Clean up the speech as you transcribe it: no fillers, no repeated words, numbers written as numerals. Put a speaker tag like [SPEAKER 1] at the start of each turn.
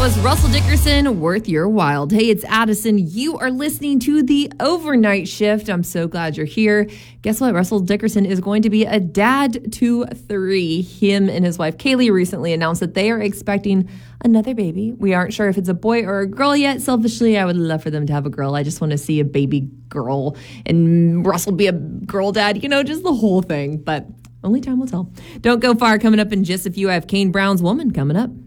[SPEAKER 1] was Russell Dickerson, Worth Your While. Hey, it's Addison. You are listening to The Overnight Shift. I'm so glad you're here. Guess what? Russell Dickerson is going to be a dad to 3. Him and his wife, Kaylee, recently announced that they are expecting another baby. We aren't sure if it's a boy or a girl yet. Selfishly, I would love for them to have a girl. I just want to see a baby girl and Russell be a girl dad, just the whole thing. But only time will tell. Don't go far. Coming up in just a few, I have Kane Brown's Woman coming up.